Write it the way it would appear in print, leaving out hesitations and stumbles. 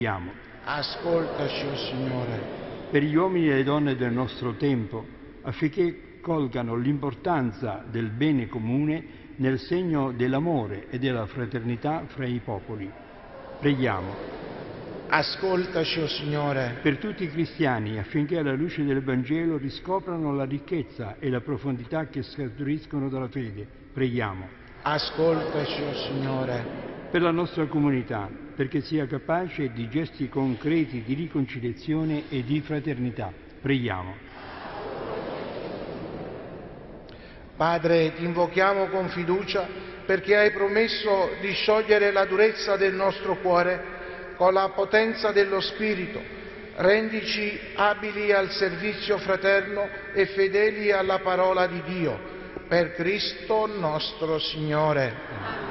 Preghiamo. Ascoltaci, o Signore. Per gli uomini e le donne del nostro tempo, affinché colgano l'importanza del bene comune nel segno dell'amore e della fraternità fra i popoli. Preghiamo. Ascoltaci, o Signore. Per tutti i cristiani, affinché alla luce del Vangelo riscoprano la ricchezza e la profondità che scaturiscono dalla fede. Preghiamo. Ascoltaci, o Signore. Per la nostra comunità, perché sia capace di gesti concreti di riconciliazione e di fraternità. Preghiamo. Padre, ti invochiamo con fiducia perché hai promesso di sciogliere la durezza del nostro cuore con la potenza dello Spirito. Rendici abili al servizio fraterno e fedeli alla parola di Dio. Per Cristo nostro Signore.